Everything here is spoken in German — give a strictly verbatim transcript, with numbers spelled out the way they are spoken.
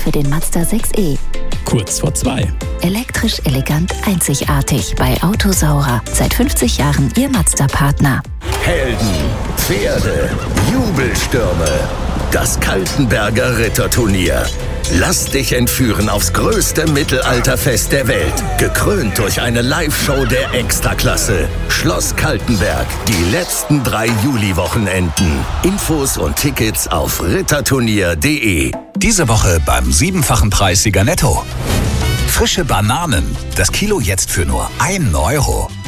für den Mazda sechs E. Kurz vor zwei. Elektrisch elegant einzigartig bei Autosaurer. Seit fünfzig Jahren Ihr Mazda-Partner. Helden, Pferde, Jubelstürme. Das Kaltenberger Ritterturnier. Lass dich entführen aufs größte Mittelalterfest der Welt. Gekrönt durch eine Live-Show der Extraklasse. Schloss Kaltenberg. Die letzten drei Juli-Wochenenden. Infos und Tickets auf ritterturnier punkt de. Diese Woche beim siebenfachen Preis Sieger Netto. Frische Bananen. Das Kilo jetzt für nur einen Euro.